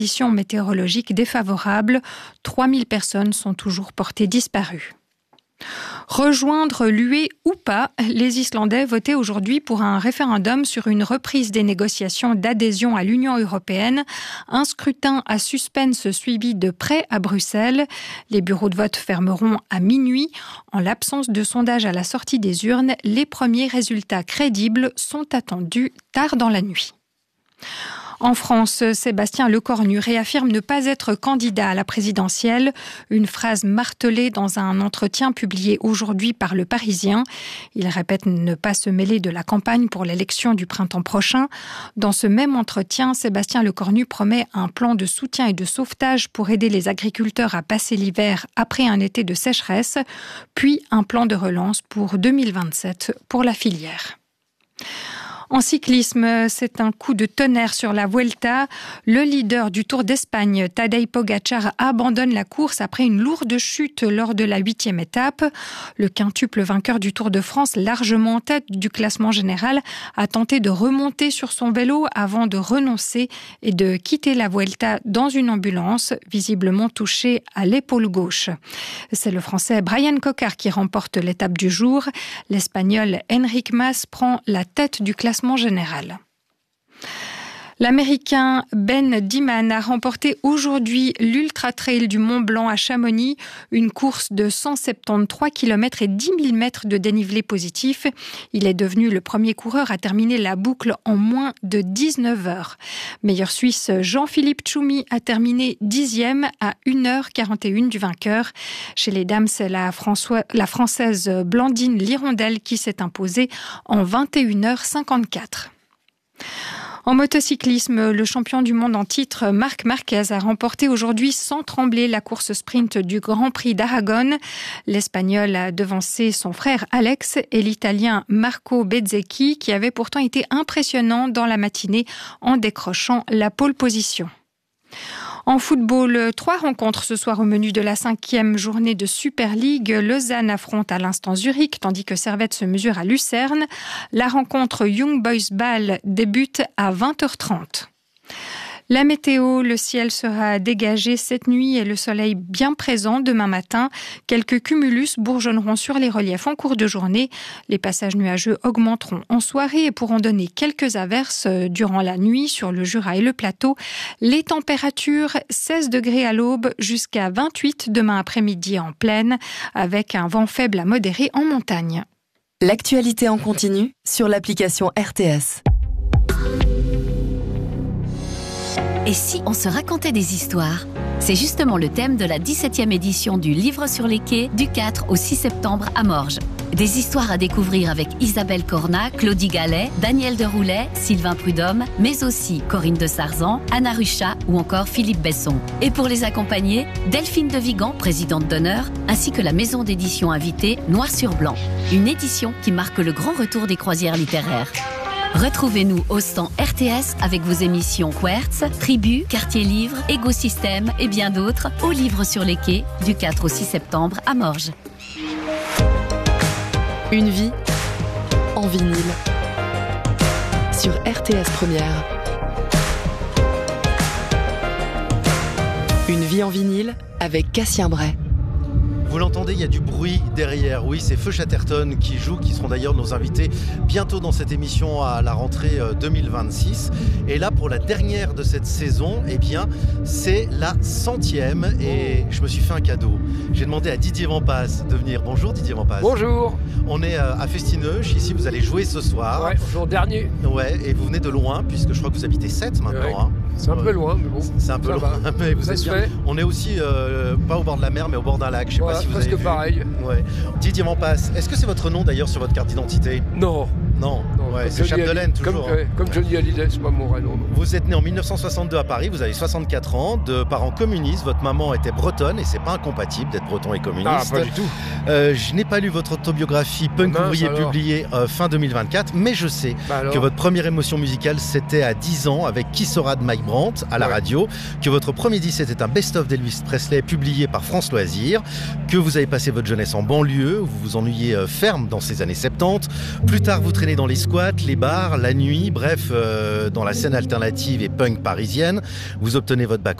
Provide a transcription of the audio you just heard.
conditions météorologiques défavorables. 3000 personnes sont toujours portées disparues. Rejoindre l'UE ou pas, les Islandais votaient aujourd'hui pour un référendum sur une reprise des négociations d'adhésion à l'Union européenne. Un scrutin à suspense suivi de près à Bruxelles. Les bureaux de vote fermeront à minuit. En l'absence de sondage à la sortie des urnes, les premiers résultats crédibles sont attendus tard dans la nuit. En France, Sébastien Lecornu réaffirme ne pas être candidat à la présidentielle. Une phrase martelée dans un entretien publié aujourd'hui par Le Parisien. Il répète ne pas se mêler de la campagne pour l'élection du printemps prochain. Dans ce même entretien, Sébastien Lecornu promet un plan de soutien et de sauvetage pour aider les agriculteurs à passer l'hiver après un été de sécheresse, puis un plan de relance pour 2027 pour la filière. En cyclisme, c'est un coup de tonnerre sur la Vuelta. Le leader du Tour d'Espagne, Tadej Pogačar, abandonne la course après une lourde chute lors de la 8e étape. Le quintuple vainqueur du Tour de France, largement en tête du classement général, a tenté de remonter sur son vélo avant de renoncer et de quitter la Vuelta dans une ambulance, visiblement touché à l'épaule gauche. C'est le Français Brian Cocard qui remporte l'étape du jour. L'Espagnol Enric Mas prend la tête du classement général. L'Américain Ben Diman a remporté aujourd'hui l'Ultra Trail du Mont Blanc à Chamonix, une course de 173 km et 10 000 mètres de dénivelé positif. Il est devenu le premier coureur à terminer la boucle en moins de 19 heures. Meilleur Suisse, Jean-Philippe Tchoumi a terminé 10e à 1h41 du vainqueur. Chez les dames, c'est la Française Blandine Lirondelle qui s'est imposée en 21h54. En motocyclisme, le champion du monde en titre, Marc Marquez, a remporté aujourd'hui sans trembler la course sprint du Grand Prix d'Aragon. L'Espagnol a devancé son frère Alex et l'Italien Marco Bezzecchi, qui avait pourtant été impressionnant dans la matinée en décrochant la pole position. En football, 3 rencontres ce soir au menu de la 5e journée de Super League. Lausanne affronte à l'instant Zurich, tandis que Servette se mesure à Lucerne. La rencontre Young Boys Ball débute à 20h30. La météo, le ciel sera dégagé cette nuit et le soleil bien présent demain matin. Quelques cumulus bourgeonneront sur les reliefs en cours de journée. Les passages nuageux augmenteront en soirée et pourront donner quelques averses durant la nuit sur le Jura et le plateau. Les températures, 16 degrés à l'aube jusqu'à 28 demain après-midi en plaine, avec un vent faible à modéré en montagne. L'actualité en continu sur l'application RTS. Et si on se racontait des histoires ? C'est justement le thème de la 17e édition du Livre sur les quais du 4 au 6 septembre à Morges. Des histoires à découvrir avec Isabelle Cornat, Claudie Gallet, Daniel Deroulet, Sylvain Prudhomme, mais aussi Corinne de Sarzan, Anna Ruchat ou encore Philippe Besson. Et pour les accompagner, Delphine de Vigan, présidente d'honneur, ainsi que la maison d'édition invitée Noir sur Blanc. Une édition qui marque le grand retour des croisières littéraires. Retrouvez-nous au stand RTS avec vos émissions Quertz, Tribu, Quartier Livre, Écosystème et bien d'autres au Livre sur les quais du 4 au 6 septembre à Morges. Une vie en vinyle sur RTS Première. Une vie en vinyle avec Cassien Bray. Vous l'entendez, il y a du bruit derrière. Oui, c'est Feu Chatterton qui joue, qui seront d'ailleurs nos invités bientôt dans cette émission à la rentrée 2026. Et là, pour la dernière de cette saison, eh bien, c'est la 100e. Et je me suis fait un cadeau. J'ai demandé à Didier Vampas de venir. Bonjour Didier Vampas. Bonjour. On est à Festineuch. Ici, vous allez jouer ce soir. Ouais, jour dernier. Ouais, et vous venez de loin, puisque je crois que vous habitez 7 maintenant. Ouais. Hein. C'est un peu loin, mais bon. C'est un peu loin, mais vous êtes bien. On est aussi pas au bord de la mer, mais au bord d'un lac. Je sais pas si vous avez vu. Presque pareil. Ouais. Didier Vampas, est-ce que c'est votre nom d'ailleurs sur votre carte d'identité ? Non. Non, ouais, c'est Chapdelaine toujours. Comme Johnny Hallyday, c'est pas mon vrai nom. Vous êtes né en 1962 à Paris, vous avez 64 ans, de parents communistes, votre maman était bretonne et c'est pas incompatible d'être breton et communiste. Ah, pas du tout. Je n'ai pas lu votre autobiographie Punk ouvrier publiée fin 2024, mais je sais que votre première émotion musicale c'était à 10 ans avec Qui sera de Mike Brandt à la radio, que votre premier disque c'était un best-of d'Elvis Presley publié par France Loisirs, que vous avez passé votre jeunesse en banlieue, où vous vous ennuyez ferme dans ces années 70. Plus tard, vous traînez dans les squats boîtes, les bars, la nuit, bref, dans la scène alternative et punk parisienne. Vous obtenez votre bac